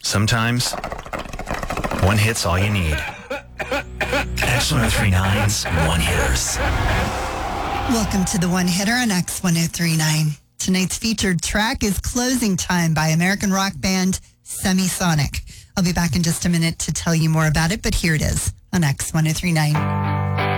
Sometimes, one hit's all you need. X1039's One Hitters. Welcome to the One Hitter on X1039. Tonight's featured track is Closing Time by American rock band Semisonic. I'll be back in just a minute to tell you more about it, but here it is on X1039.